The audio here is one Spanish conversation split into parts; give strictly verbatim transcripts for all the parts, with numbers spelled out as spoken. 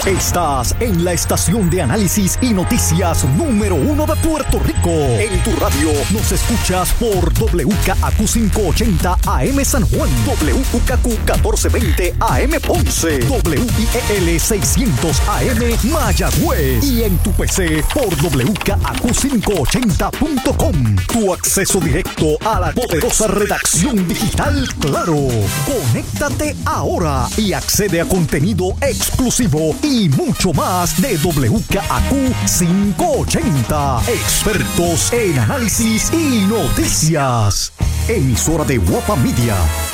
Estás en la estación de análisis y noticias número uno de Puerto Rico. En tu radio nos escuchas por W K A Q quinientos ochenta A M San Juan, W K A Q catorce veinte A M Ponce, W I E L seiscientos A M Mayagüez y en tu P C por W K A Q quinientos ochenta punto com. Tu acceso directo a la poderosa redacción digital Claro. Conéctate ahora y accede a contenido exclusivo y mucho más de W K A Q quinientos ochenta. Expertos en análisis y noticias. Emisora de Guapa Media.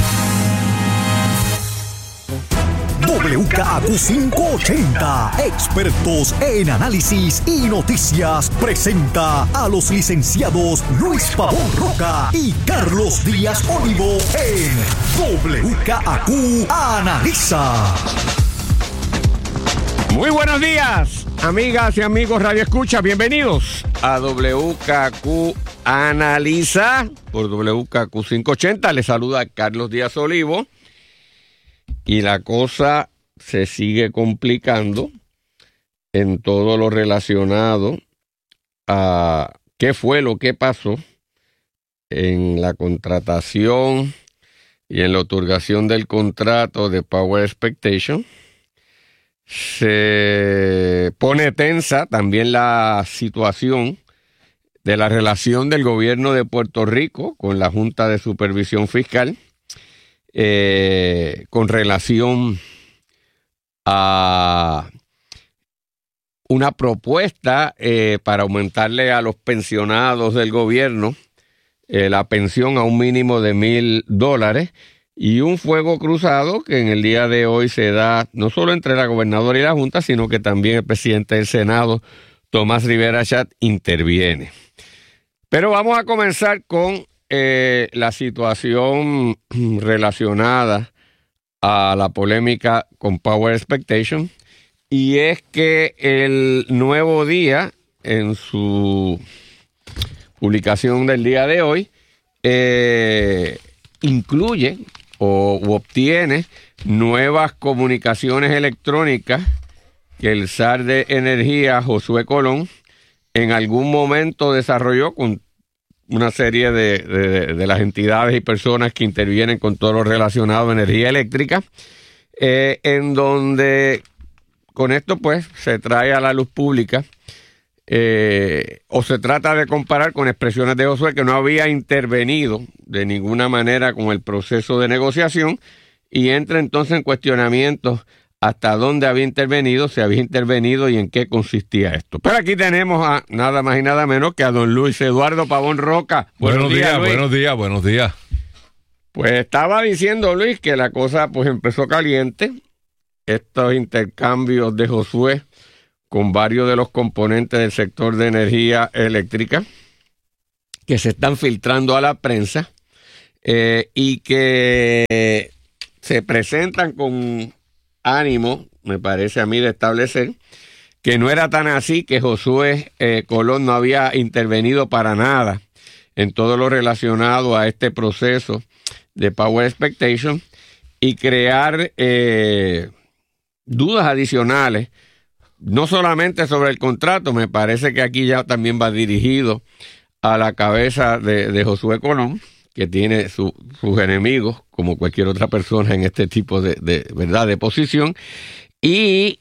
W K A Q quinientos ochenta, expertos en análisis y noticias, presenta a los licenciados Luis Pavón Roca y Carlos Díaz Olivo en W K A Q Analiza. Muy buenos días, amigas y amigos Radio Escucha, bienvenidos a W K A Q Analiza por W K A Q quinientos ochenta. Les saluda Carlos Díaz Olivo. Y la cosa se sigue complicando en todo lo relacionado a qué fue lo que pasó en la contratación y en la otorgación del contrato de Power Expectation. Se pone tensa también la situación de la relación del gobierno de Puerto Rico con la Junta de Supervisión Fiscal. Eh, con relación a una propuesta eh, para aumentarle a los pensionados del gobierno eh, la pensión a un mínimo de mil dólares y un fuego cruzado que en el día de hoy se da no solo entre la gobernadora y la Junta, sino que también el presidente del Senado, Tomás Rivera Chat, interviene. Pero vamos a comenzar con Eh, la situación relacionada a la polémica con Power Expectation, y es que el Nuevo Día, en su publicación del día de hoy, eh, incluye o u obtiene nuevas comunicaciones electrónicas que el zar de energía, Josué Colón, en algún momento desarrolló con una serie de, de, de las entidades y personas que intervienen con todo lo relacionado a energía eléctrica, eh, en donde con esto pues se trae a la luz pública eh, o se trata de comparar con expresiones de Josué que no había intervenido de ninguna manera con el proceso de negociación, y entra entonces en cuestionamientos hasta dónde había intervenido, si había intervenido y en qué consistía esto. Pero aquí tenemos a nada más y nada menos que a don Luis Eduardo Pavón Roca. Buenos, buenos días, días buenos días, buenos días. Pues estaba diciendo Luis que la cosa pues empezó caliente, estos intercambios de Josué con varios de los componentes del sector de energía eléctrica que se están filtrando a la prensa eh, y que se presentan con ánimo, me parece a mí, de establecer que no era tan así, que Josué eh, Colón no había intervenido para nada en todo lo relacionado a este proceso de Power Expectation, y crear eh, dudas adicionales, no solamente sobre el contrato. Me parece que aquí ya también va dirigido a la cabeza de, de Josué Colón, que tiene su, sus enemigos, como cualquier otra persona en este tipo de, de verdad de posición. Y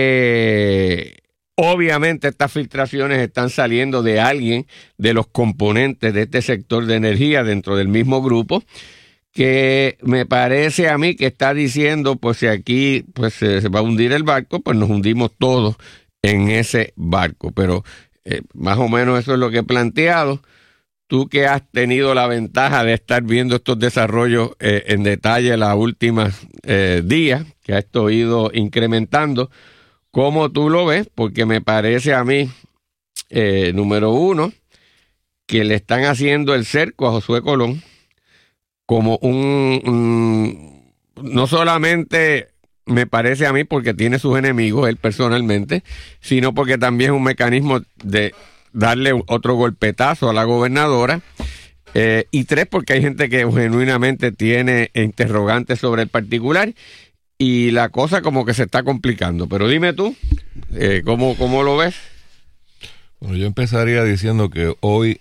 eh, obviamente estas filtraciones están saliendo de alguien de los componentes de este sector de energía dentro del mismo grupo, que me parece a mí que está diciendo, pues si aquí pues se, se va a hundir el barco, pues nos hundimos todos en ese barco. Pero eh, más o menos eso es lo que he planteado. Tú que has tenido la ventaja de estar viendo estos desarrollos eh, en detalle los últimos eh, días, que ha esto ido incrementando, ¿cómo tú lo ves? Porque me parece a mí, eh, número uno, que le están haciendo el cerco a Josué Colón como un, un... No solamente me parece a mí porque tiene sus enemigos, él personalmente, sino porque también es un mecanismo de darle otro golpetazo a la gobernadora, eh, y tres, porque hay gente que genuinamente tiene interrogantes sobre el particular, y la cosa como que se está complicando. Pero dime tú, eh, ¿cómo, cómo lo ves? Bueno, yo empezaría diciendo que hoy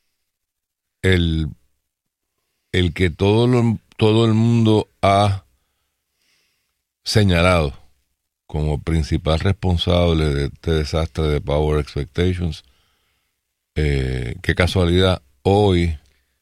el, el que todo, lo, todo el mundo ha señalado como principal responsable de este desastre de Power Expectations, eh, qué casualidad, hoy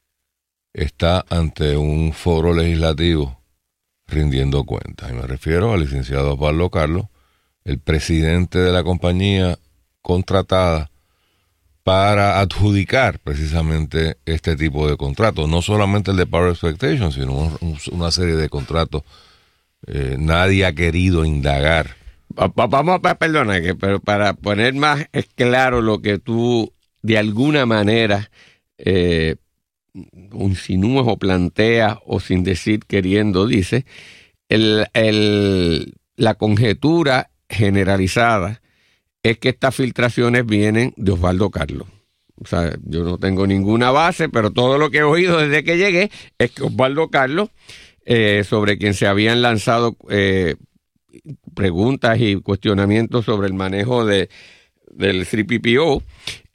está ante un foro legislativo rindiendo cuentas. Y me refiero al licenciado Osvaldo Carlos, el presidente de la compañía contratada para adjudicar precisamente este tipo de contratos. No solamente el de Power Expectations, sino un, una serie de contratos. Eh, nadie ha querido indagar. Vamos a, perdona, que, pero para poner más claro lo que tú de alguna manera eh, insinúas o planteas o sin decir queriendo dices, el, el, la conjetura generalizada es que estas filtraciones vienen de Osvaldo Carlos. O sea, yo no tengo ninguna base, pero todo lo que he oído desde que llegué es que Osvaldo Carlos, eh, sobre quien se habían lanzado eh, preguntas y cuestionamientos sobre el manejo de, del tres P P O,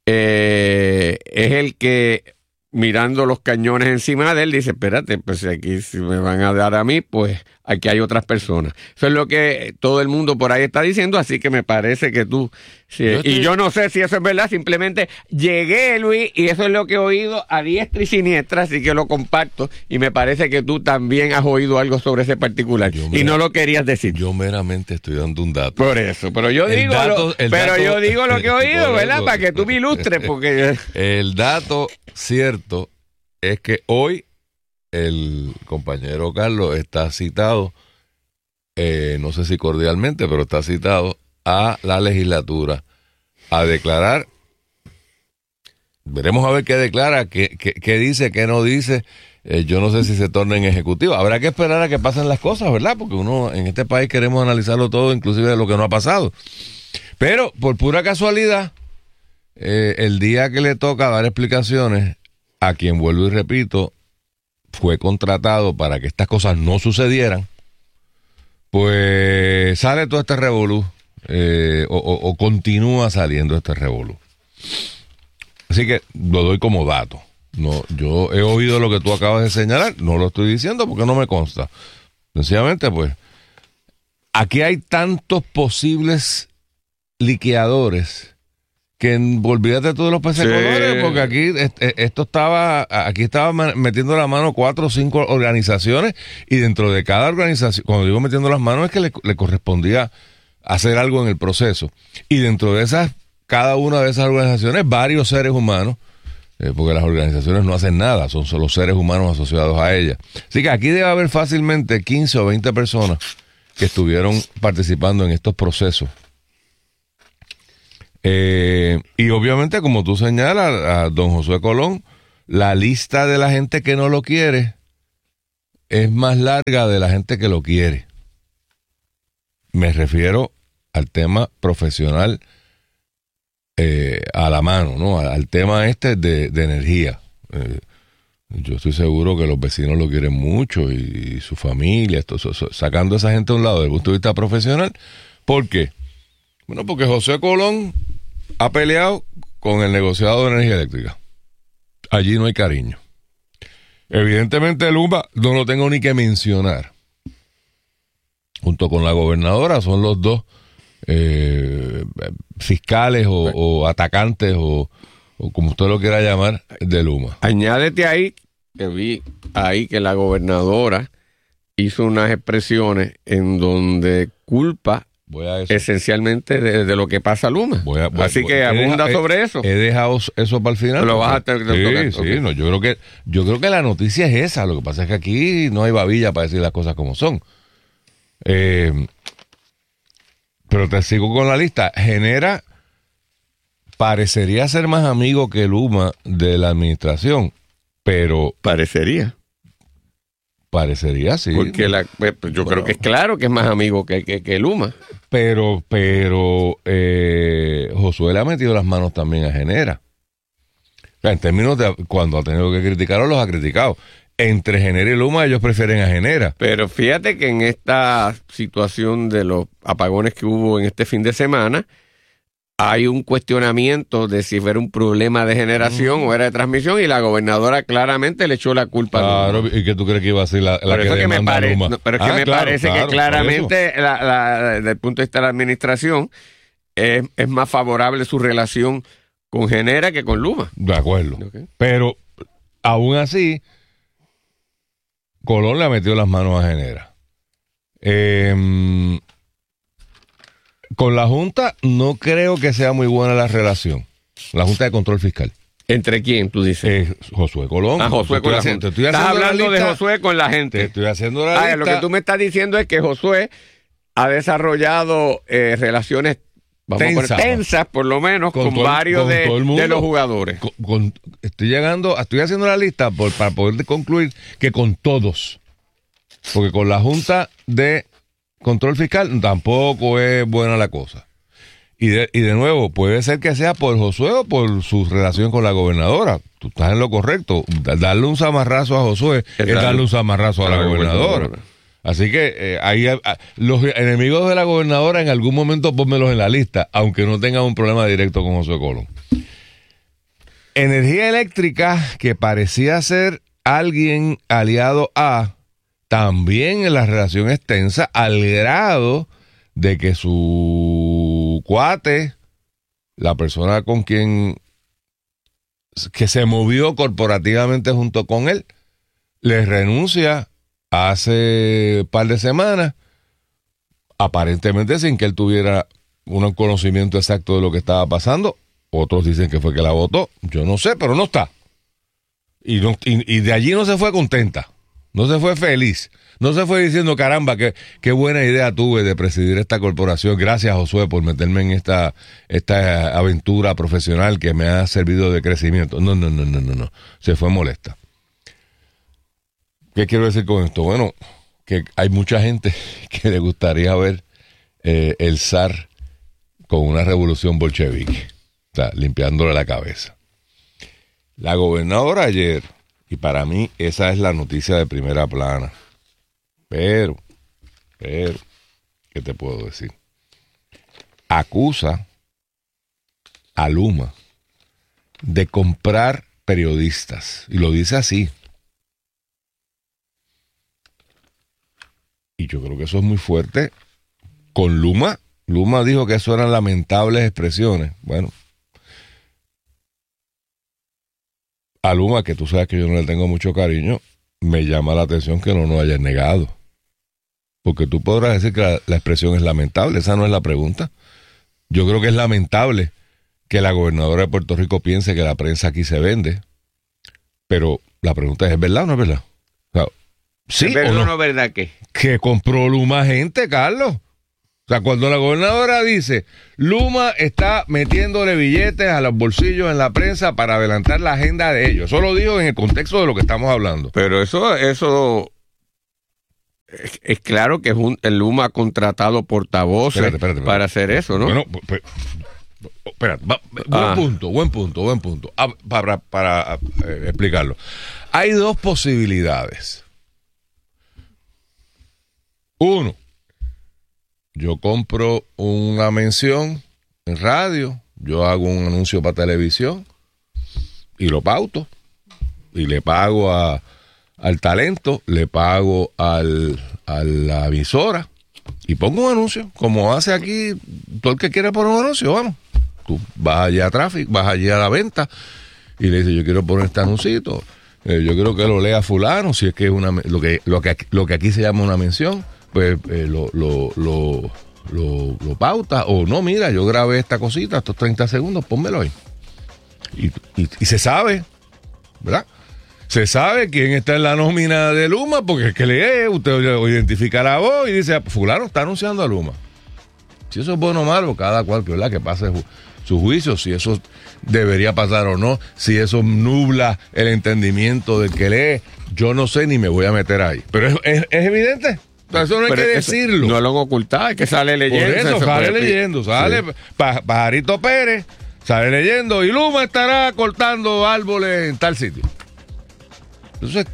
eh, es el que, mirando los cañones encima de él, dice, espérate, pues aquí si me van a dar a mí, pues aquí hay otras personas. Eso es lo que todo el mundo por ahí está diciendo, así que me parece que tú... Sí, yo estoy... Y yo no sé si eso es verdad, simplemente llegué, Luis, y eso es lo que he oído a diestra y siniestra, así que lo comparto, y me parece que tú también has oído algo sobre ese particular, yo y mera, no lo querías decir. Yo meramente estoy dando un dato. Por eso, pero yo digo dato, lo, pero dato, yo digo lo que he oído, ¿verdad? Eso, para que tú me ilustres, porque... El dato cierto es que hoy el compañero Carlos está citado, eh, no sé si cordialmente, pero está citado a la legislatura a declarar. Veremos a ver qué declara, qué, qué, qué dice, qué no dice. Eh, yo no sé si se torna en ejecutivo. Habrá que esperar a que pasen las cosas, ¿verdad? Porque uno en este país queremos analizarlo todo, inclusive de lo que no ha pasado. Pero por pura casualidad, eh, el día que le toca dar explicaciones a quien, vuelvo y repito, fue contratado para que estas cosas no sucedieran, pues sale todo este revolú, eh, o, o, o continúa saliendo este revolú. Así que lo doy como dato. No, yo he oído lo que tú acabas de señalar, no lo estoy diciendo porque no me consta. Sencillamente, pues, aquí hay tantos posibles liqueadores que olvídate tú de los peces sí. colores, porque aquí esto estaba, aquí estaba metiendo la mano cuatro o cinco organizaciones, y dentro de cada organización, cuando digo metiendo las manos es que le, le correspondía hacer algo en el proceso, y dentro de esas, cada una de esas organizaciones, varios seres humanos, eh, porque las organizaciones no hacen nada, son solo seres humanos asociados a ellas. Así que aquí debe haber fácilmente quince o veinte personas que estuvieron participando en estos procesos. Eh, y obviamente, como tú señalas, a don Josué Colón, la lista de la gente que no lo quiere es más larga de la gente que lo quiere. Me refiero al tema profesional eh, a la mano, ¿no? Al tema este de, de energía. Eh, yo estoy seguro que los vecinos lo quieren mucho, y, y su familia, esto, so, so, sacando a esa gente a un lado desde el punto de vista profesional. ¿Por qué? Bueno, porque José Colón ha peleado con el negociado de energía eléctrica. Allí no hay cariño. Evidentemente Luma no lo tengo ni que mencionar. Junto con la gobernadora son los dos eh, fiscales o, o atacantes o, o como usted lo quiera llamar de Luma. Añádete ahí que vi ahí que la gobernadora hizo unas expresiones en donde culpa Voy a eso. esencialmente de, de lo que pasa a Luma. Voy a, voy, Así voy, que abunda deja, sobre he, eso. He dejado eso para el final. Lo vas a tener que sí, tocar. sí, okay. no, yo creo que yo creo que la noticia es esa. Lo que pasa es que aquí no hay babilla para decir las cosas como son. Eh, pero te sigo con la lista. Genera parecería ser más amigo que Luma de la administración, pero parecería. Parecería, sí. Porque la, yo bueno, creo que es claro que es más amigo que, que, que Luma. Pero, pero eh, Josué le ha metido las manos también a Genera. O sea, en términos de cuando ha tenido que criticarlo, los ha criticado. entre Genera y Luma ellos prefieren a Genera. Pero fíjate que en esta situación de los apagones que hubo en este fin de semana, hay un cuestionamiento de si era un problema de generación mm. o era de transmisión, y la gobernadora claramente le echó la culpa claro, a Luma. ¿Y qué tú crees que iba a ser la, la que, que demanda me pare, Luma? No, pero es que ah, me claro, parece claro, que claramente, la, la, desde el punto de vista de la administración, es, es más favorable su relación con Genera que con Luma. De acuerdo. Okay. Pero, aún así, Colón le ha metido las manos a Genera. Eh... Con la Junta no creo que sea muy buena la relación. La Junta de Control Fiscal. ¿Entre quién, tú dices? Eh, Josué Colón. Ah, Josué con la haciendo, Junta. Estás hablando de Josué con la gente. Te estoy haciendo la ah, lista. Lo que tú me estás diciendo es que Josué ha desarrollado eh, relaciones vamos tensas, a poner, tensas, por lo menos, con, con todo, varios con de, de los jugadores. Con, con, estoy llegando, estoy haciendo la lista por, para poder concluir que con todos. Porque con la Junta de Control Fiscal tampoco es buena la cosa. Y de, y de nuevo, puede ser que sea por Josué o por su relación con la gobernadora. Tú estás en lo correcto. Darle un zamarrazo a Josué es, es darle un zamarrazo a la, la gobernadora. gobernadora. Así que eh, ahí a, a, los enemigos de la gobernadora en algún momento pónmelos en la lista, aunque no tengan un problema directo con Josué Colón. Energía Eléctrica, que parecía ser alguien aliado a, también en la relación es tensa, al grado de que su cuate, la persona con quien que se movió corporativamente junto con él, le renuncia hace un par de semanas, aparentemente sin que él tuviera un conocimiento exacto de lo que estaba pasando. Otros dicen que fue que la votó, yo no sé, pero no está. Y, no, y, y de allí no se fue contenta. No se fue feliz. No se fue diciendo, caramba, qué, qué buena idea tuve de presidir esta corporación. Gracias, Josué, por meterme en esta, esta aventura profesional que me ha servido de crecimiento. No, no, no, no, no, no. Se fue molesta. ¿Qué quiero decir con esto? Bueno, que hay mucha gente que le gustaría ver eh, el zar con una revolución bolchevique. O sea, limpiándole la cabeza. La gobernadora ayer, y para mí esa es la noticia de primera plana. Pero, pero, ¿qué te puedo decir? Acusa a Luma de comprar periodistas. Y lo dice así. Y yo creo que eso es muy fuerte. Con Luma, Luma dijo que eso eran lamentables expresiones. Bueno, a Luma, que tú sabes que yo no le tengo mucho cariño, me llama la atención que no nos hayas negado. Porque tú podrás decir que la, la expresión es lamentable, esa no es la pregunta. Yo creo que es lamentable que la gobernadora de Puerto Rico piense que la prensa aquí se vende, pero la pregunta es, ¿es verdad o no es verdad? O sea, ¿sí ¿Es verdad o no? o no es verdad qué? Que compró Luma gente, Carlos. O sea, cuando la gobernadora dice, Luma está metiéndole billetes a los bolsillos en la prensa para adelantar la agenda de ellos. Eso lo digo en el contexto de lo que estamos hablando. Pero eso, eso es, es claro que es un, el Luma ha contratado portavoces espérate, espérate, espérate. para hacer eso, ¿no? Bueno, pues, espérate, va, buen ah. punto, buen punto, buen punto. Ah, para para eh, explicarlo. Hay dos posibilidades. Uno, yo compro una mención en radio, yo hago un anuncio para televisión y lo pauto y le pago a, al talento, le pago al, a la emisora y pongo un anuncio, como hace aquí todo el que quiere poner un anuncio, vamos. Tú vas allá a tráfico, vas allá a la venta y le dices, yo quiero poner este anuncito, eh, yo quiero que lo lea fulano, si es que es una lo que, lo que, lo que aquí se llama una mención. Pues eh, lo, lo, lo, lo, lo pauta, o no, mira, yo grabé esta cosita, estos treinta segundos, pónmelo ahí. Y, y, y se sabe, ¿verdad? Se sabe quién está en la nómina de Luma, porque es que lee, usted identifica la voz y dice, fulano está anunciando a Luma. Si eso es bueno o malo, cada cual, ¿verdad? Que pase ju- su juicio, si eso debería pasar o no, si eso nubla el entendimiento del que lee, yo no sé ni me voy a meter ahí. Pero es, es, es evidente. Pero eso no hay Pero que eso, decirlo. No lo han ocultado, es que sale leyendo. Por eso, eso sale leyendo, sale sí. Pajarito Pérez, sale leyendo y Luma estará cortando árboles en tal sitio. Entonces,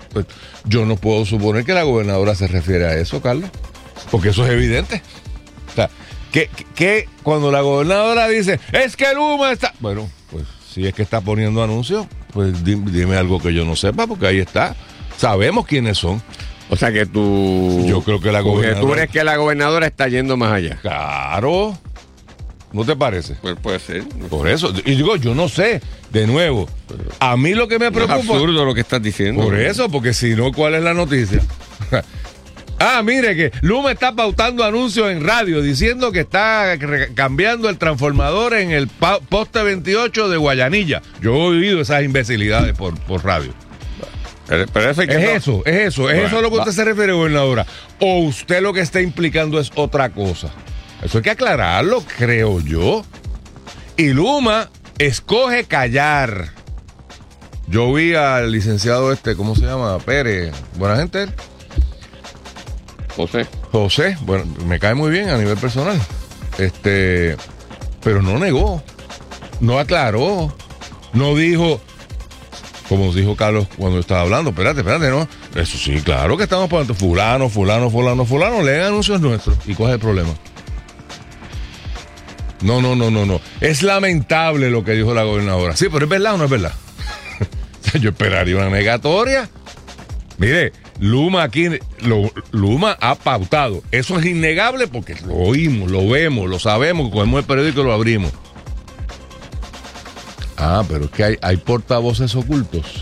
Pues yo no puedo suponer que la gobernadora se refiere a eso, Carlos, porque eso es evidente. O sea, que, que cuando la gobernadora dice, es que Luma está... Bueno, pues si es que está poniendo anuncios, pues dime, dime algo que yo no sepa, porque ahí está. Sabemos quiénes son. O sea que tú... Yo creo que la gobernadora... ¿Tú crees que la gobernadora está yendo más allá? Claro. ¿No te parece? Pues puede ser. Por eso. Y digo, yo no sé. De nuevo, a mí lo que me preocupa... Es absurdo lo que estás diciendo. Por eso, porque si no, ¿cuál es la noticia? Ah, mire que Luma está pautando anuncios en radio diciendo que está cambiando el transformador en el poste veintiocho de Guayanilla. Yo he oído esas imbecilidades por, por radio. Pero, pero eso hay que es no... eso, es eso, es bueno, eso a lo que usted va. Se refiere, gobernadora. O usted lo que está implicando es otra cosa. Eso hay que aclararlo, creo yo. Y Luma escoge callar. Yo vi al licenciado este, ¿cómo se llama? Pérez. Buena gente él. José. José, bueno, me cae muy bien a nivel personal. Este, pero no negó, no aclaró, no dijo, como dijo Carlos cuando estaba hablando, espérate, espérate, no. Eso sí, claro que estamos poniendo fulano, fulano, fulano, fulano, leen anuncios nuestros. ¿Y cuál es el problema? No, no, no, no, no. Es lamentable lo que dijo la gobernadora. Sí, pero ¿es verdad o no es verdad? Yo esperaría una negatoria. Mire, Luma aquí, lo, Luma ha pautado. Eso es innegable porque lo oímos, lo vemos, lo sabemos, cogemos el periódico y lo abrimos. Ah, pero es que hay, hay portavoces ocultos.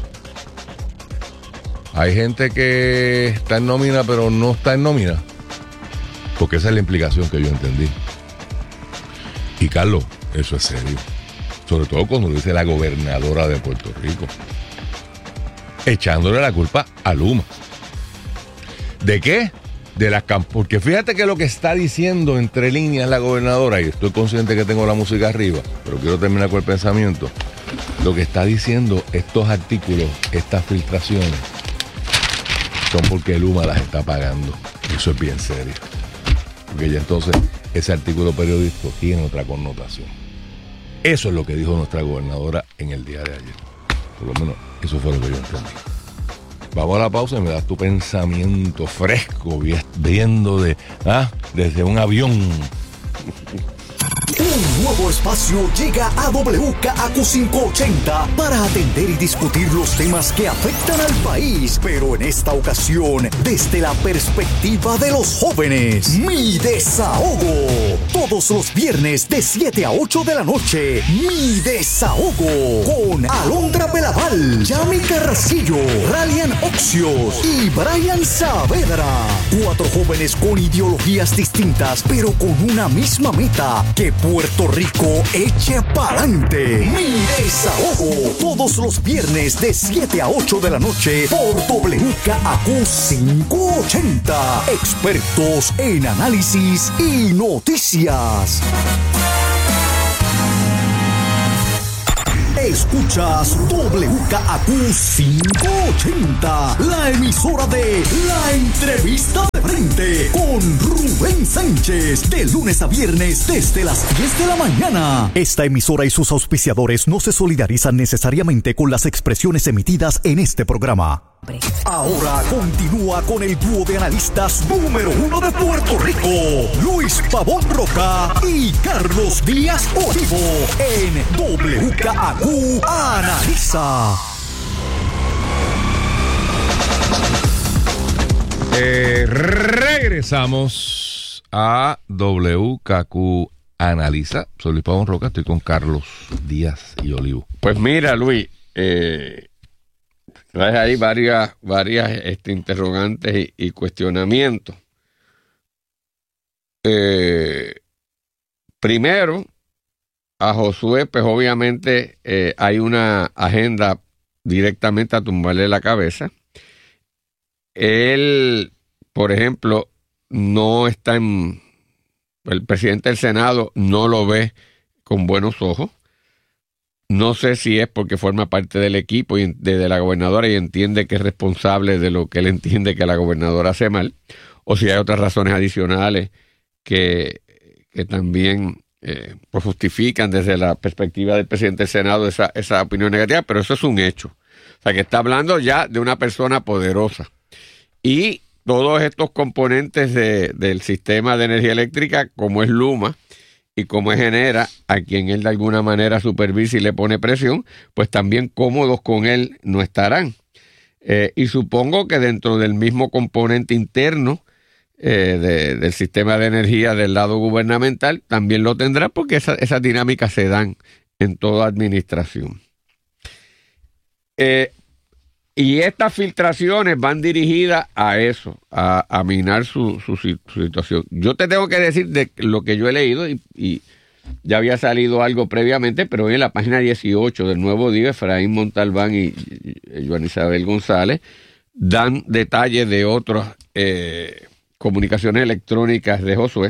Hay gente que está en nómina, pero no está en nómina. Porque esa es la implicación que yo entendí. Y Carlos, eso es serio. Sobre todo cuando lo dice la gobernadora de Puerto Rico. Echándole la culpa a Luma. ¿De qué? De las camp- Porque fíjate que lo que está diciendo entre líneas la gobernadora, y estoy consciente que tengo la música arriba, pero quiero terminar con el pensamiento. Lo que está diciendo estos artículos, estas filtraciones, son porque Luma las está pagando. Eso es bien serio. Porque ya entonces ese artículo periodístico tiene otra connotación. Eso es lo que dijo nuestra gobernadora en el día de ayer. Por lo menos eso fue lo que yo entendí. Vamos a la pausa y me das tu pensamiento fresco, viendo de, ah, desde un avión. Un nuevo espacio llega a W K A Q quinientos ochenta para atender y discutir los temas que afectan al país, pero en esta ocasión desde la perspectiva de los jóvenes. Mi Desahogo. Todos los viernes de siete a ocho de la noche. Mi Desahogo. Con Alondra Belaval, Yami Carrasquillo, Ralian Oxios y Brian Saavedra. Cuatro jóvenes con ideologías distintas, pero con una misma meta: que Puerto Rico eche pa'lante. Mi Desahogo. Todos los viernes de siete a ocho de la noche por W K A Q quinientos ochenta. Expertos en análisis y noticias. Escuchas W K A Q quinientos ochenta, la emisora de La Entrevista de Frente con Rubén Sánchez, de lunes a viernes desde las diez de la mañana. Esta emisora y sus auspiciadores no se solidarizan necesariamente con las expresiones emitidas en este programa. Ahora continúa con el dúo de analistas número uno de Puerto Rico, Luis Pavón Roca y Carlos Díaz Olivo, en W K A Q Analiza. Eh, regresamos a W K Q Analiza. Soy Luis Pavón Roca, estoy con Carlos Díaz y Olivo. Pues mira, Luis, eh, traes ahí varias, varias este, interrogantes y, y cuestionamientos. Eh, primero, a Josué, pues obviamente eh, hay una agenda directamente a tumbarle la cabeza. Él, por ejemplo, no está en... El presidente del Senado no lo ve con buenos ojos. No sé si es porque forma parte del equipo y de, de la gobernadora y entiende que es responsable de lo que él entiende que la gobernadora hace mal, o si hay otras razones adicionales que, que también eh, pues justifican desde la perspectiva del presidente del Senado esa, esa opinión negativa, pero eso es un hecho. O sea, que está hablando ya de una persona poderosa. Y todos estos componentes de, del sistema de energía eléctrica, como es Luma y como es Genera, a quien él de alguna manera supervisa y le pone presión, pues también cómodos con él no estarán. Eh, y supongo que dentro del mismo componente interno eh, de, del sistema de energía del lado gubernamental también lo tendrá, porque esa, esas dinámicas se dan en toda administración. Eh, y estas filtraciones van dirigidas a eso, a, a minar su, su, su situación. Yo te tengo que decir de lo que yo he leído, y, y ya había salido algo previamente, pero hoy en la página dieciocho del Nuevo Día, Efraín Montalbán y, y, y Joan Isabel González dan detalles de otras eh, comunicaciones electrónicas de Josué.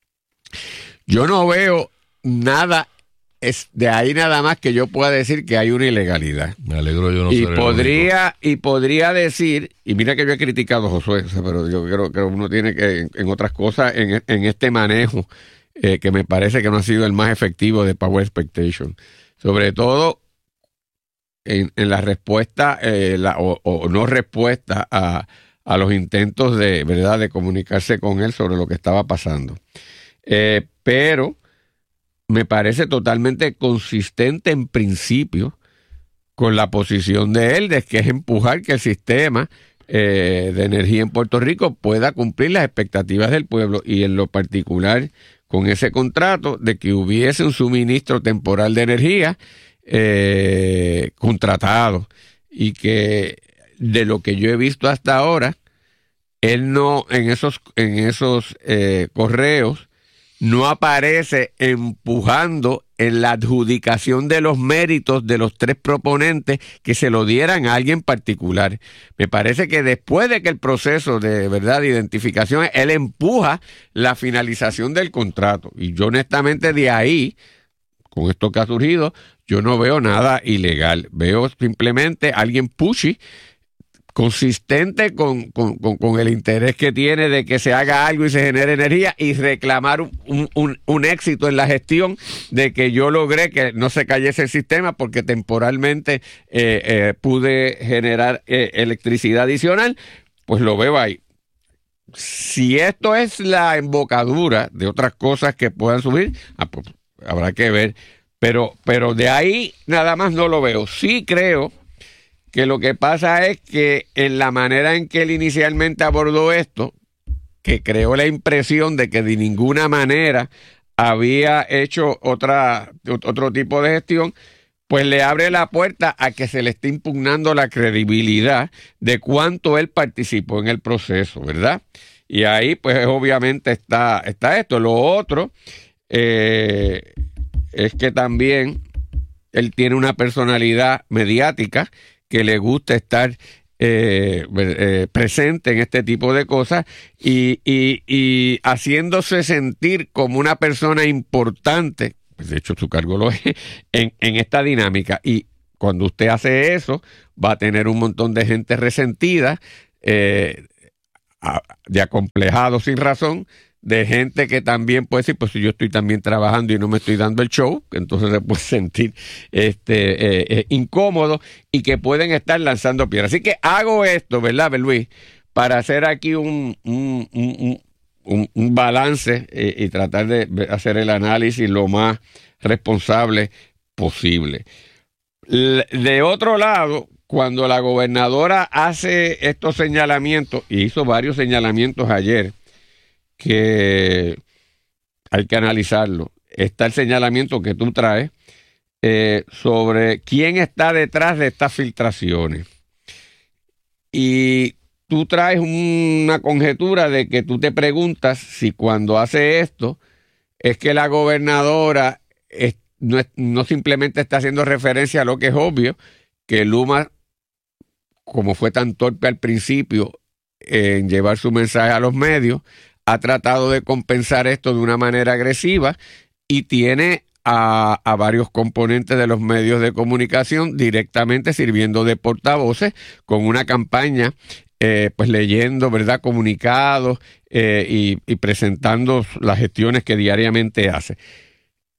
Yo no veo nada, es de ahí nada más que yo pueda decir que hay una ilegalidad. Me alegro yo no y ser podría y podría decir, y mira que yo he criticado a Josué, o sea, pero yo creo que uno tiene que en, en otras cosas, en, en este manejo eh, que me parece que no ha sido el más efectivo de Power Expectation, sobre todo en, en la respuesta eh, la, o, o no respuesta a, a los intentos de verdad de comunicarse con él sobre lo que estaba pasando, eh, pero me parece totalmente consistente en principio con la posición de él, de que es empujar que el sistema eh, de energía en Puerto Rico pueda cumplir las expectativas del pueblo, y en lo particular con ese contrato de que hubiese un suministro temporal de energía eh, contratado, y que de lo que yo he visto hasta ahora, él no en esos, en esos eh, correos no aparece empujando en la adjudicación de los méritos de los tres proponentes que se lo dieran a alguien particular. Me parece que después de que el proceso de verdad de identificación, él empuja la finalización del contrato. Y yo honestamente de ahí, con esto que ha surgido, yo no veo nada ilegal. Veo simplemente alguien pushy, consistente con, con, con, con el interés que tiene de que se haga algo y se genere energía, y reclamar un, un, un éxito en la gestión de que yo logré que no se cayese el sistema porque temporalmente eh, eh, pude generar eh, electricidad adicional. Pues lo veo ahí. Si esto es la embocadura de otras cosas que puedan subir, ah, pues habrá que ver. Pero, pero de ahí nada más no lo veo. Sí creo que lo que pasa es que en la manera en que él inicialmente abordó esto, que creó la impresión de que de ninguna manera había hecho otra, otro tipo de gestión, pues le abre la puerta a que se le esté impugnando la credibilidad de cuánto él participó en el proceso, ¿verdad? Y ahí pues obviamente está, está esto. Lo otro eh, es que también él tiene una personalidad mediática que le gusta estar eh, eh, presente en este tipo de cosas y, y, y haciéndose sentir como una persona importante, pues de hecho su cargo lo es, en, en esta dinámica. Y cuando usted hace eso, va a tener un montón de gente resentida, eh, de acomplejados sin razón, de gente que también puede decir, pues si yo estoy también trabajando y no me estoy dando el show, entonces se puede sentir este, eh, eh, incómodo, y que pueden estar lanzando piedras. Así que hago esto, ¿verdad, Luis? Para hacer aquí un, un, un, un, un balance eh, y tratar de hacer el análisis lo más responsable posible. De otro lado, cuando la gobernadora hace estos señalamientos, y hizo varios señalamientos ayer, que hay que analizarlo. Está el señalamiento que tú traes eh, sobre quién está detrás de estas filtraciones. Y tú traes una conjetura de que tú te preguntas si cuando hace esto es que la gobernadora es, no, es, no simplemente está haciendo referencia a lo que es obvio, que Luma, como fue tan torpe al principio en llevar su mensaje a los medios, ha tratado de compensar esto de una manera agresiva, y tiene a, a varios componentes de los medios de comunicación directamente sirviendo de portavoces con una campaña, eh, pues leyendo, ¿verdad?, comunicados eh, y, y presentando las gestiones que diariamente hace.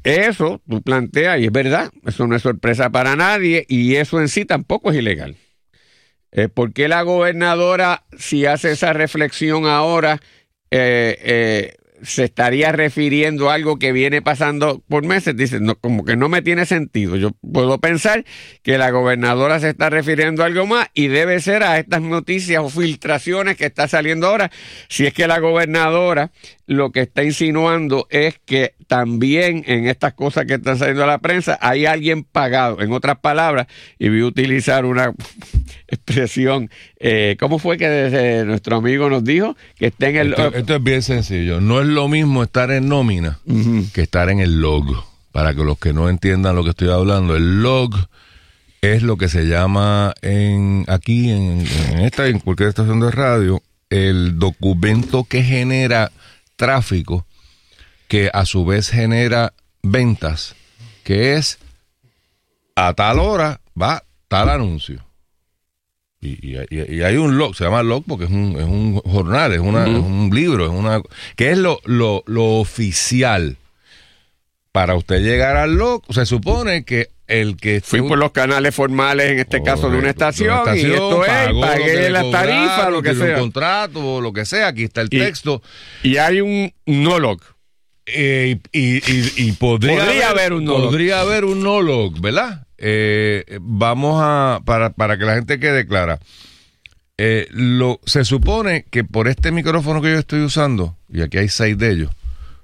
eso tú planteas, y es verdad, eso no es sorpresa para nadie, y eso en sí tampoco es ilegal. Eh, ¿Por qué la gobernadora, si hace esa reflexión ahora, eh, eh, se estaría refiriendo a algo que viene pasando por meses? Dice, no, como que no me tiene sentido. Yo puedo pensar que la gobernadora se está refiriendo a algo más y debe ser a estas noticias o filtraciones que está saliendo ahora. Si es que la gobernadora lo que está insinuando es que también en estas cosas que están saliendo a la prensa hay alguien pagado. En otras palabras, y voy a utilizar una expresión, eh, ¿cómo fue que desde nuestro amigo nos dijo? Que está en el... Esto, esto es bien sencillo. No es lo mismo estar en nómina uh-huh. que estar en el log. Para que los que no entiendan lo que estoy hablando, el log es lo que se llama en aquí, en, en esta, en cualquier estación de radio, el documento que genera tráfico, que a su vez genera ventas, que es a tal hora va tal anuncio. Y, y, y hay un log, se llama log porque es un, es un jornal, es, una, uh-huh. es un libro, es una que es lo, lo, lo oficial. Para usted llegar al log, se supone que el que... Fui por los canales formales, en este Correcto, caso de una estación, de una estación y esto es, pagué la tarifa, lo que sea. Un contrato, lo que sea, aquí está el y, texto. Y hay un no log. Eh, y, y, y podría, podría haber, haber un no podría log. haber un no log, ¿verdad? Eh, vamos a, para, para que la gente quede clara. Eh, lo, se supone que por este micrófono que yo estoy usando, y aquí hay seis de ellos,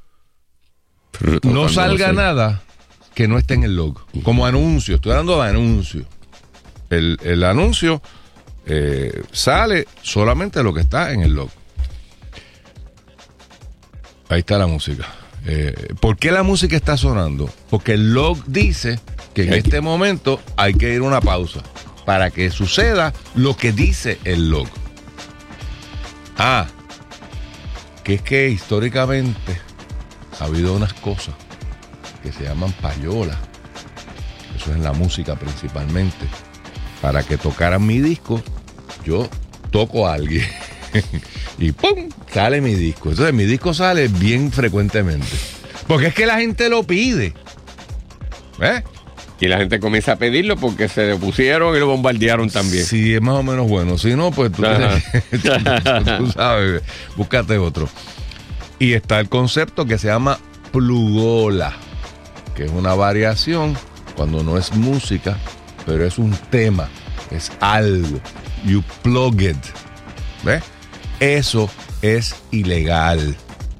no salga nada que no esté en el log. Como anuncio, estoy hablando de anuncio. El, el anuncio eh, sale solamente lo que está en el log. Ahí está la música. Eh, ¿Por qué la música está sonando? Porque el log dice que en este momento hay que ir a una pausa para que suceda lo que dice el log. Ah, que es que históricamente ha habido unas cosas que se llaman payolas. Eso es en la música principalmente. Para que tocaran mi disco, yo toco a alguien y ¡pum! Sale mi disco. Entonces mi disco sale bien frecuentemente. Porque es que la gente lo pide. ¿Eh? Y la gente comienza a pedirlo porque se le pusieron y lo bombardearon también. Sí, es más o menos bueno. Si no, pues tú, tú, tú sabes, búscate otro. Y está el concepto que se llama plugola, que es una variación cuando no es música, pero es un tema, es algo. You plug it. ¿Ves? Eso es ilegal.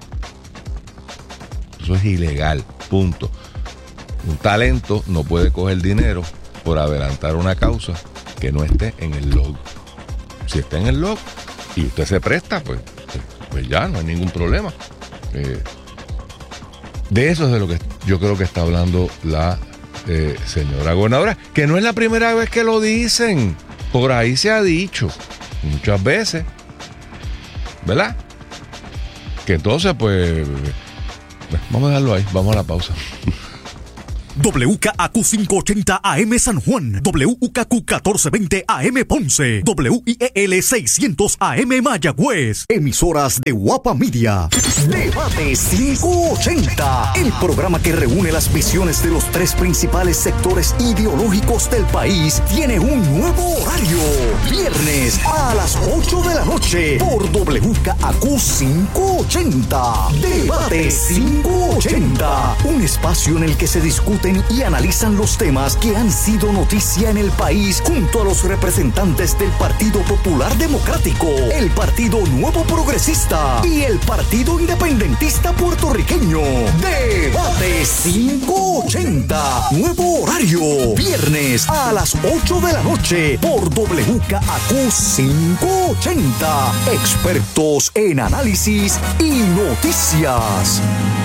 Eso es ilegal, punto. Un talento no puede coger dinero por adelantar una causa que no esté en el log. Si está en el log y usted se presta, pues, pues ya no hay ningún problema. Eh, de eso es de lo que yo creo que está hablando la eh, señora gobernadora, que no es la primera vez que lo dicen. Por ahí se ha dicho muchas veces, ¿verdad? Que entonces, pues, vamos a dejarlo ahí, vamos a la pausa. W K A Q quinientos ochenta A M San Juan, W K Q catorce veinte A M Ponce, W I E L seiscientos A M Mayagüez, emisoras de Guapa Media. Debate quinientos ochenta, el programa que reúne las visiones de los tres principales sectores ideológicos del país, tiene un nuevo horario. Viernes a las ocho de la noche por W K A Q quinientos ochenta. Debate quinientos ochenta, un espacio en el que se discuten y analizan los temas que han sido noticia en el país junto a los representantes del Partido Popular Democrático, el Partido Nuevo Progresista y el Partido Independentista Puertorriqueño. Debate quinientos ochenta, nuevo horario, viernes a las ocho de la noche por W K A Q quinientos ochenta. Expertos en análisis y noticias.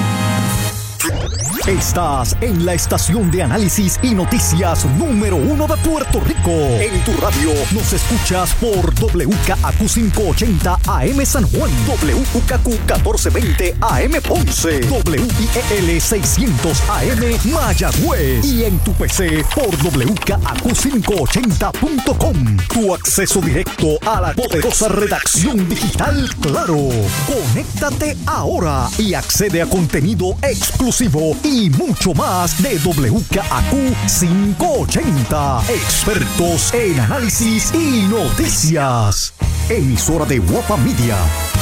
Estás en la estación de análisis y noticias número uno de Puerto Rico. En tu radio nos escuchas por W K A Q quinientos ochenta A M San Juan, W K Q catorce veinte A M Ponce, W I E L seiscientos A M Mayagüez y en tu P C por W K A Q quinientos ochenta punto com. Tu acceso directo a la poderosa redacción digital Claro. Conéctate ahora y accede a contenido exclusivo y y mucho más de W K A Q quinientos ochenta. Expertos en análisis y noticias. Emisora de Guapa Media.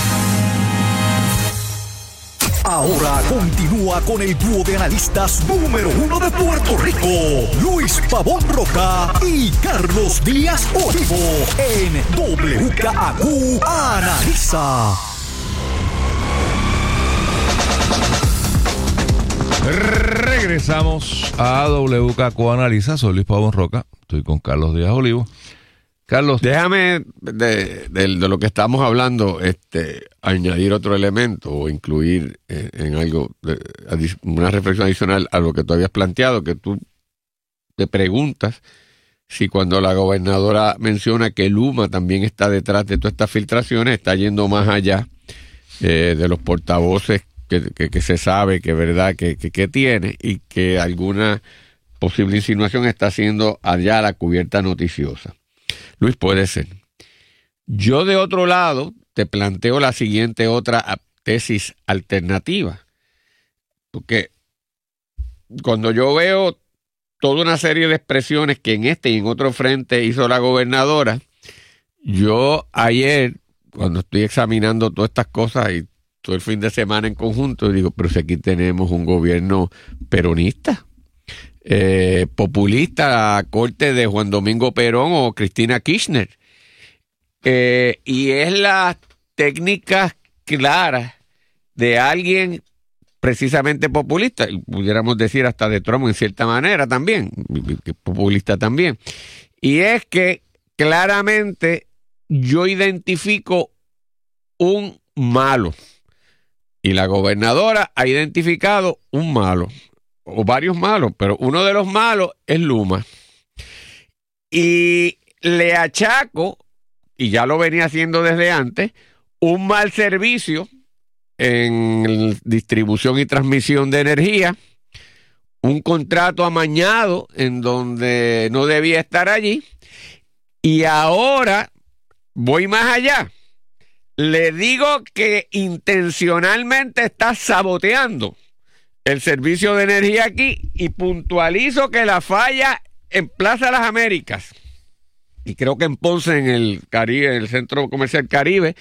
Ahora continúa con el dúo de analistas número uno de Puerto Rico, Luis Pavón Roca y Carlos Díaz Olivo, en W K A Q Analiza. Regresamos a W K A Q Analiza. Soy Luis Pavón Roca, estoy con Carlos Díaz Olivo. Carlos, déjame de, de, de lo que estamos hablando, este, añadir otro elemento o incluir en, en algo, de, una reflexión adicional a lo que tú habías planteado, que tú te preguntas si cuando la gobernadora menciona que Luma también está detrás de todas estas filtraciones, está yendo más allá eh, de los portavoces que, que, que se sabe que verdad que, que, que tiene, y que alguna posible insinuación está haciendo allá la cubierta noticiosa. Luis, puede ser. Yo, de otro lado, te planteo la siguiente otra tesis alternativa. Porque cuando yo veo toda una serie de expresiones que en este y en otro frente hizo la gobernadora, yo ayer, cuando estoy examinando todas estas cosas y todo el fin de semana en conjunto, digo, pero si aquí tenemos un gobierno peronista, Eh, populista, a corte de Juan Domingo Perón o Cristina Kirchner, eh, y es la técnica clara de alguien precisamente populista, y pudiéramos decir hasta de Trump en cierta manera también, populista también, y es que claramente yo identifico un malo y la gobernadora ha identificado un malo o varios malos, pero uno de los malos es Luma. Y le achaco, y ya lo venía haciendo desde antes, un mal servicio en distribución y transmisión de energía, un contrato amañado en donde no debía estar allí, y ahora voy más allá. Le digo que intencionalmente está saboteando el servicio de energía aquí, y puntualizo que la falla en Plaza Las Américas, y creo que en Ponce, en el Caribe, en el Centro Comercial Caribe,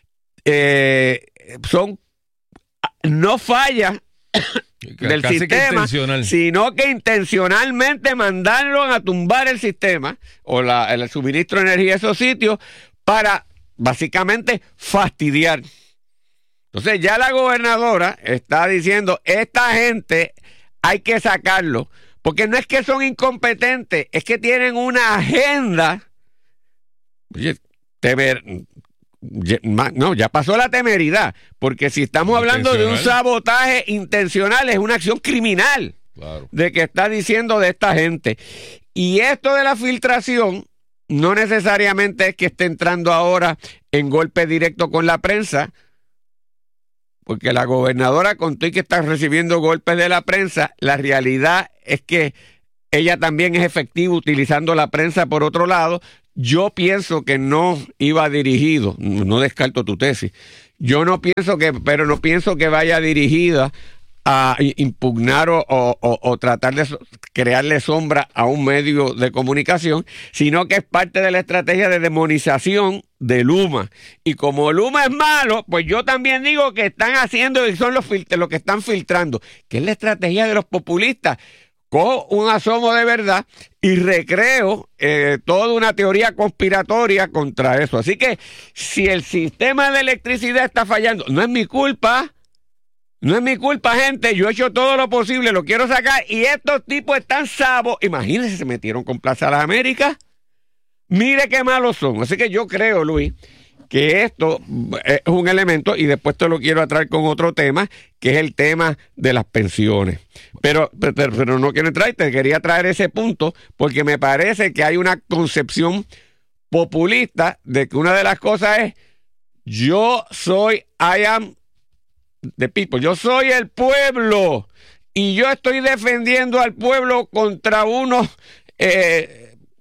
eh, son no fallas del casi sistema, que sino que intencionalmente mandaron a tumbar el sistema o la, el suministro de energía a esos sitios para básicamente fastidiar. Entonces ya la gobernadora está diciendo, esta gente hay que sacarlo, porque no es que son incompetentes, es que tienen una agenda. Oye, temer, no, ya pasó la temeridad, porque si estamos hablando de un sabotaje intencional, es una acción criminal, claro, de que está diciendo de esta gente. Y esto de la filtración no necesariamente es que esté entrando ahora en golpe directo con la prensa, porque la gobernadora contó y que está recibiendo golpes de la prensa. La realidad es que ella también es efectiva utilizando la prensa por otro lado. Yo pienso que no iba dirigido, no descarto tu tesis, yo no pienso que, pero no pienso que vaya dirigida a impugnar o, o, o tratar de crearle sombra a un medio de comunicación, sino que es parte de la estrategia de demonización de Luma. Y como Luma es malo, pues yo también digo que están haciendo y son los, los que están filtrando, que es la estrategia de los populistas. Cojo un asomo de verdad y recreo eh, toda una teoría conspiratoria contra eso. Así que si el sistema de electricidad está fallando, no es mi culpa. No es mi culpa, gente. Yo he hecho todo lo posible, lo quiero sacar. Y estos tipos están sabos. Imagínense, se metieron con Plaza Las Américas. Mire qué malos son. Así que yo creo, Luis, que esto es un elemento, y después te lo quiero atraer con otro tema, que es el tema de las pensiones. Pero, pero, pero no quiero entrar, te quería traer ese punto, porque me parece que hay una concepción populista de que una de las cosas es, yo soy, I am the people, yo soy el pueblo, y yo estoy defendiendo al pueblo contra unos eh,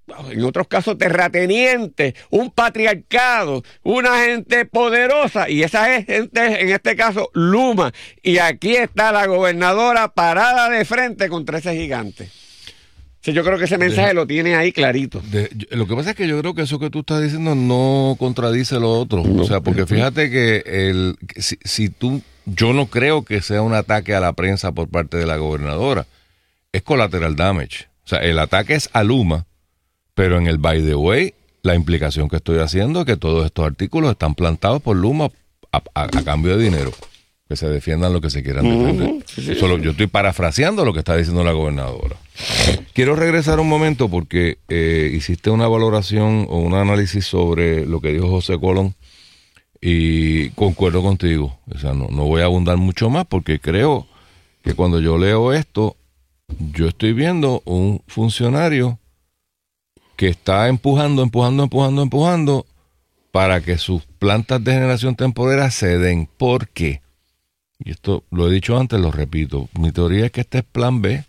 en otros casos terratenientes, un patriarcado, una gente poderosa, y esa es gente, en este caso, Luma. Y aquí está la gobernadora parada de frente contra ese gigante. Sí, yo creo que ese mensaje de, lo tiene ahí clarito. De, lo que pasa es que yo creo que eso que tú estás diciendo no contradice lo otro. No, o sea, porque fíjate que el que si, si tú, yo no creo que sea un ataque a la prensa por parte de la gobernadora. Es collateral damage. O sea, el ataque es a Luma, pero en el by the way, la implicación que estoy haciendo es que todos estos artículos están plantados por Luma a, a, a cambio de dinero. Que se defiendan lo que se quieran defender. Uh-huh. Sí, sí. Solo yo estoy parafraseando lo que está diciendo la gobernadora. Quiero regresar un momento porque eh, hiciste una valoración o un análisis sobre lo que dijo José Colón y concuerdo contigo. O sea, no, no voy a abundar mucho más porque creo que cuando yo leo esto, yo estoy viendo un funcionario que está empujando, empujando, empujando, empujando para que sus plantas de generación temporera se den. ¿Por qué? Y esto lo he dicho antes, lo repito. Mi teoría es que este es plan B.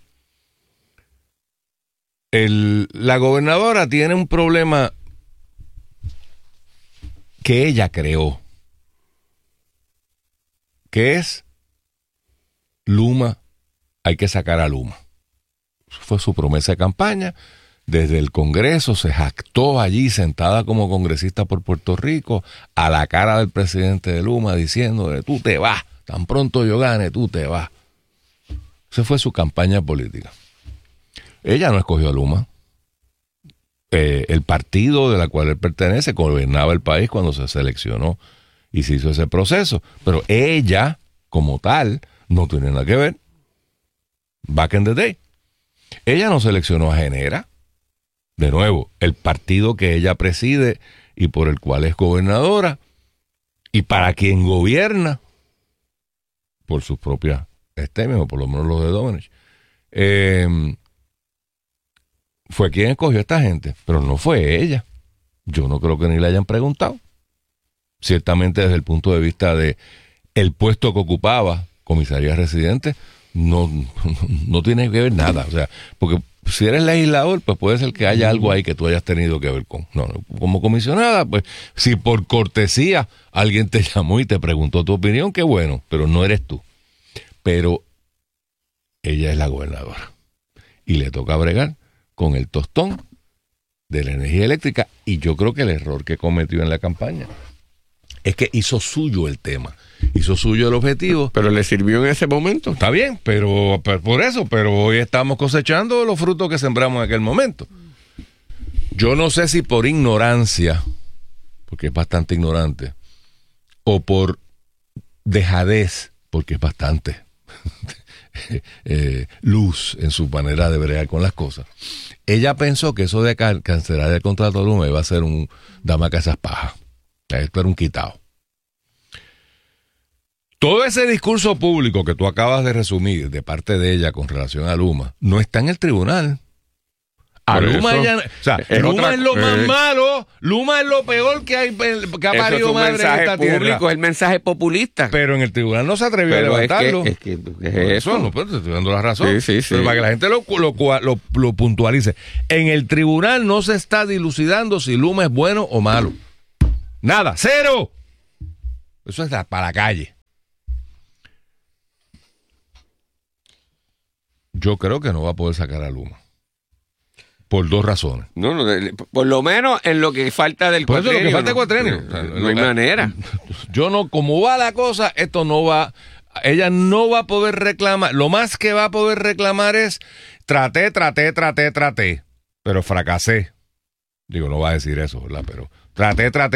El, la gobernadora tiene un problema que ella creó, que es Luma, hay que sacar a Luma. Fue su promesa de campaña. Desde el Congreso se jactó allí sentada como congresista por Puerto Rico a la cara del presidente de Luma diciendo, tú te vas. Tan pronto yo gane, tú te vas. Esa fue su campaña política. Ella no escogió a Luma. Eh, el partido de la cual él pertenece gobernaba el país cuando se seleccionó y se hizo ese proceso. Pero ella, como tal, no tiene nada que ver. Back in the day. Ella no seleccionó a Genera. De nuevo, el partido que ella preside y por el cual es gobernadora y para quien gobierna por sus propias estemes, o por lo menos los de Domenech, eh, fue quien escogió a esta gente, pero no fue ella. Yo no creo que ni le hayan preguntado. Ciertamente desde el punto de vista de el puesto que ocupaba, comisaría residente, no, no tiene que ver nada. O sea, porque si eres legislador, pues puede ser que haya algo ahí que tú hayas tenido que ver con. No, no, como comisionada, pues si por cortesía alguien te llamó y te preguntó tu opinión, qué bueno, pero no eres tú. Pero ella es la gobernadora y le toca bregar con el tostón de la energía eléctrica, y yo creo que el error que cometió en la campaña es que hizo suyo el tema, hizo suyo el objetivo. Pero le sirvió en ese momento. Está bien, pero, pero por eso, pero hoy estamos cosechando los frutos que sembramos en aquel momento. Yo no sé si por ignorancia, porque es bastante ignorante, o por dejadez, porque es bastante eh, luz en su manera de bregar con las cosas. Ella pensó que eso de can- cancelar el contrato de Luma iba a ser un dama que esas pajas. Esto era un quitado. Todo ese discurso público que tú acabas de resumir de parte de ella con relación a Luma no está en el tribunal. A Luma, ella, o sea, es Luma otra, es lo más eh, malo, Luma es lo peor que hay que ha parido madre en esta público, tierra. Es el mensaje populista. Pero en el tribunal no se atrevió pero a levantarlo. Es que, es que es eso. eso no, pero te estoy dando la razón. Sí, sí, sí. Pero para que la gente lo, lo, lo, lo puntualice. En el tribunal no se está dilucidando si Luma es bueno o malo. Nada, cero. Eso es para la calle. Yo creo que no va a poder sacar a Luma. Por dos razones. No, no, por lo menos en lo que falta del por cuatrenio. Eso lo que falta no, del cuatrenio. No, no, no hay manera. Yo no, como va la cosa, esto no va, ella no va a poder reclamar. Lo más que va a poder reclamar es traté, traté, traté, traté, pero fracasé. Digo, no va a decir eso, ¿verdad? Pero traté, traté.